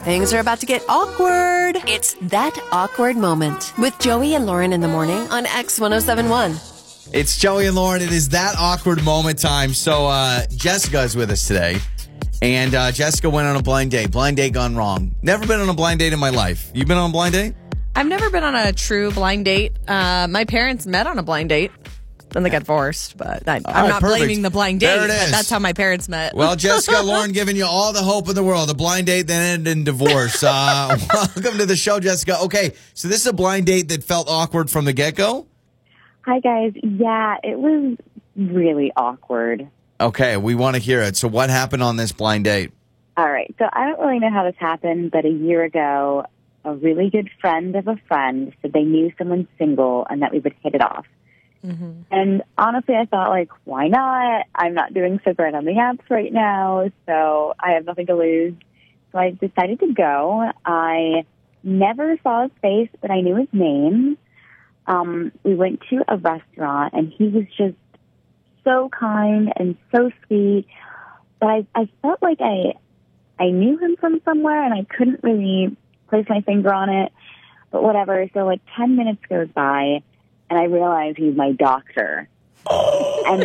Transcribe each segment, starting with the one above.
Things are about to get awkward. It's That Awkward Moment with Joey and Lauren in the morning on X1071. It's Joey and Lauren. It is That Awkward Moment time. So Jessica is with us today. And Jessica went on a blind date. Blind date gone wrong. Never been on a blind date in my life. You been on a blind date? I've never been on a true blind date. My parents met on a blind date. Then they got divorced, but I'm not blaming the blind date. There it is. That's how my parents met. Well, Jessica, Lauren giving you all the hope in the world. A blind date then ended in divorce. Welcome to the show, Jessica. Okay, so this is a blind date that felt awkward from the get-go? Hi, guys. Yeah, it was really awkward. Okay, we want to hear it. So what happened on this blind date? All right, so I don't really know how this happened, but a year ago, a really good friend of a friend said they knew someone single and that we would hit it off. Mm-hmm. And honestly, I thought, like, why not? I'm not doing so great on the apps right now, so I have nothing to lose. So I decided to go. I never saw his face, but I knew his name. We went to a restaurant, and he was just so kind and so sweet. But I felt like I knew him from somewhere, and I couldn't really place my finger on it. But whatever. So, like, 10 minutes goes by, and I realize he's my doctor. And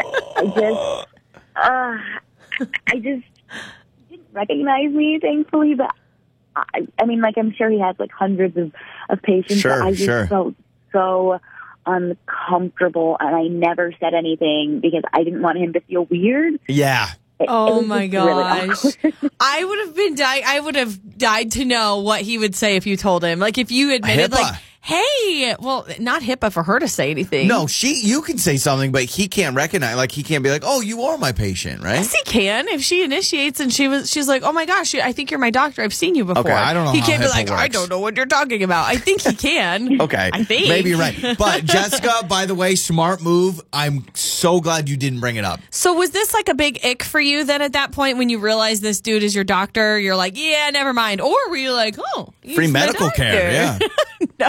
I just didn't recognize me, thankfully. But I mean, like, I'm sure he has, like, hundreds of patients. Sure, but I just felt so uncomfortable, and I never said anything because I didn't want him to feel weird. Yeah. Oh my gosh. I would have died to know what he would say if you told him. Like, if you admitted, HIPAA. like, hey, well, not HIPAA for her to say anything. No, you can say something, but he can't recognize. Like, he can't be like, "Oh, you are my patient," right? Yes, he can. If she initiates and she's like, "Oh my gosh, I think you're my doctor. I've seen you before." Okay, I don't know. He how can't be HIPAA like, works. "I don't know what you're talking about." I think he can. Okay, I think maybe you're right. But Jessica, by the way, smart move. I'm so glad you didn't bring it up. So was this like a big ick for you then at that point when you realized this dude is your doctor? You're like, yeah, never mind. Or were you like, oh, he's Free my medical care? Yeah. No.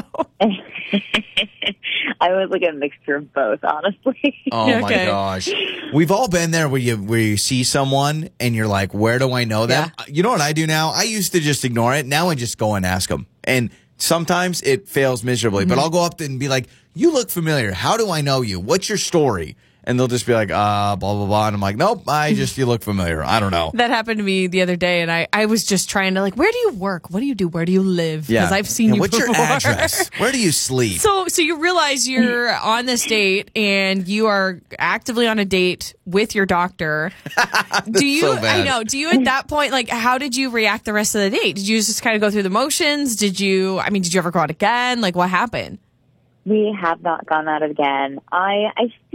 I was like a mixture of both, honestly. Oh my gosh. We've all been there where you see someone and you're like, where do I know them? Yeah. You know what I do now? I used to just ignore it. Now I just go and ask them. And sometimes it fails miserably, but I'll go up and be like, you look familiar. How do I know you? What's your story? And they'll just be like, blah, blah, blah. And I'm like, nope, you look familiar. I don't know. That happened to me the other day, and I was just trying to, like, where do you work? What do you do? Where do you live? Because I've seen you what's before. your address? Where do you sleep? So you realize you're on this date, and you are actively on a date with your doctor. Do you, so bad. I know, do you at that point, like, how did you react the rest of the date? Did you just kind of go through the motions? Did you ever go out again? Like, what happened? We have not gone out again. I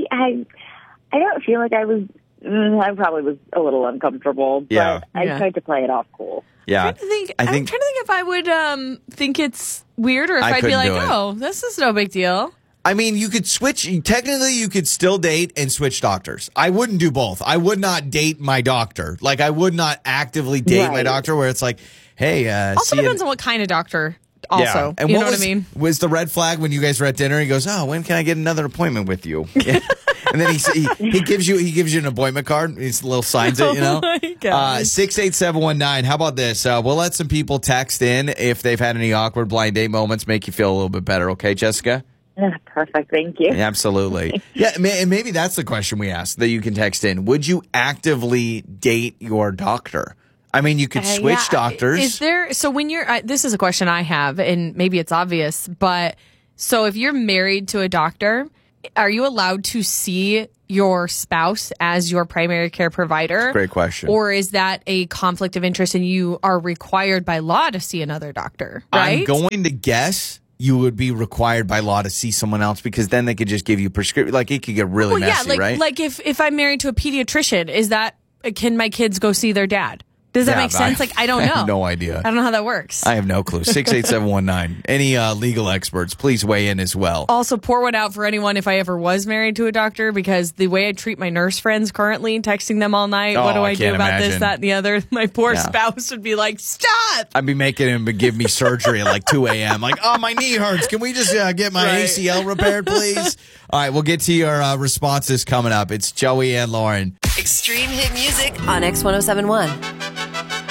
don't feel like I was. I probably was a little uncomfortable, but I tried to play it off cool. Yeah, I'm trying to think if I would think it's weird, or if I'd be like, oh, this is no big deal. I mean, you could switch. Technically, you could still date and switch doctors. I wouldn't do both. I would not date my doctor. Like, I would not actively date my doctor where it's like, hey. Also depends on what kind of doctor. Also, yeah. And you know what I mean? Was the red flag when you guys were at dinner? He goes, "Oh, when can I get another appointment with you?" And then he gives you an appointment card. He little signs it, you know. Oh my God. 68719. How about this? We'll let some people text in if they've had any awkward blind date moments. Make you feel a little bit better, okay, Jessica? Perfect, thank you. Absolutely. Yeah, and maybe that's the question we asked that you can text in. Would you actively date your doctor? I mean, you could switch doctors. Is there? So when you're, this is a question I have, and maybe it's obvious, but so if you're married to a doctor, are you allowed to see your spouse as your primary care provider? Great question. Or is that a conflict of interest and you are required by law to see another doctor? Right? I'm going to guess you would be required by law to see someone else because then they could just give you prescription. Like, it could get really messy, right? Like if I'm married to a pediatrician, can my kids go see their dad? Does that make sense? I don't know. I have no idea. I don't know how that works. I have no clue. 68719. Any legal experts, please weigh in as well. Also, pour one out for anyone if I ever was married to a doctor, because the way I treat my nurse friends currently, texting them all night, what do I do about this, that, and the other? My poor spouse would be like, stop! I'd be making him give me surgery at like 2 a.m. Like, oh, my knee hurts. Can we just get my ACL repaired, please? All right, we'll get to your responses coming up. It's Joey and Lauren. Extreme hit music on X1071.